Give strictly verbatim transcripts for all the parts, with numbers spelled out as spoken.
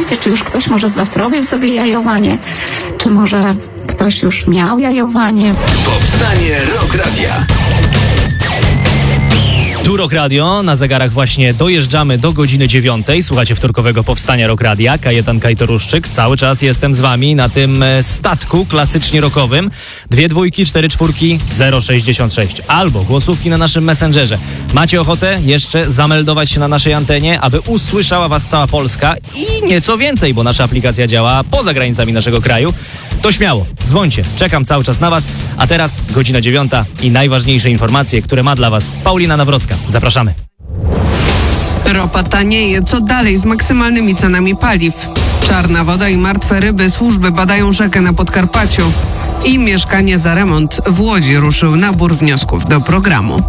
Słuchajcie, czy już ktoś może z was robił sobie jajowanie? Czy może ktoś już miał jajowanie? Powstanie Rock Radia. Tu Rock Radio, na zegarach właśnie dojeżdżamy do godziny dziewiątej. Słuchacie wtorkowego Powstania Rock Radia. Kajetan Kajtoruszczyk. Cały czas jestem z wami na tym statku klasycznie rockowym. Dwie dwójki, cztery czwórki, zero sześćdziesiąt sześć. Albo głosówki na naszym Messengerze. Macie ochotę jeszcze zameldować się na naszej antenie, aby usłyszała was cała Polska i nieco więcej, bo nasza aplikacja działa poza granicami naszego kraju. To śmiało, dzwońcie. Czekam cały czas na was. A teraz godzina dziewiąta i najważniejsze informacje, które ma dla was Paulina Nawrocka. Zapraszamy. Ropa tanieje. Co dalej z maksymalnymi cenami paliw? Czarna woda i martwe ryby. Służby badają rzekę na Podkarpaciu. I mieszkanie za remont w Łodzi ruszył nabór wniosków do programu.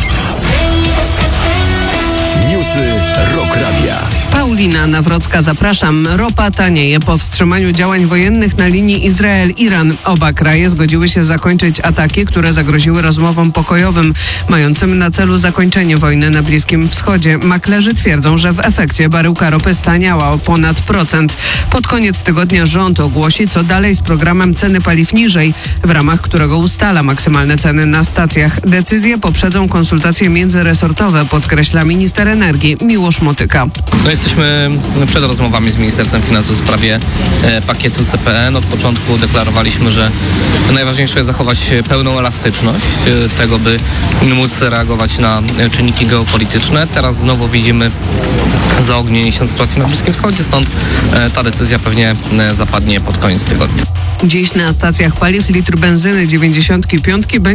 Newsy Rock Radia. Paulina Nawrocka, zapraszam. Ropa tanieje. Po wstrzymaniu działań wojennych na linii Izrael-Iran oba kraje zgodziły się zakończyć ataki, które zagroziły rozmowom pokojowym, mającym na celu zakończenie wojny na Bliskim Wschodzie. Maklerzy twierdzą, że w efekcie baryłka ropy staniała o ponad procent. Pod koniec tygodnia rząd ogłosi, co dalej z programem ceny paliw niżej, w ramach którego ustala maksymalne ceny na stacjach. Decyzje poprzedzą konsultacje międzyresortowe, podkreśla minister energii Miłosz Motyka. No jesteśmy przed rozmowami z Ministerstwem Finansów w sprawie e, pakietu C P N. Od początku deklarowaliśmy, że najważniejsze jest zachować pełną elastyczność e, tego, by móc reagować na e, czynniki geopolityczne. Teraz znowu widzimy zaognienie się sytuacji na Bliskim Wschodzie, stąd e, ta decyzja pewnie e, zapadnie pod koniec tygodnia. Dziś na stacjach paliw litr benzyny dziewięćdziesiąt pięć będzie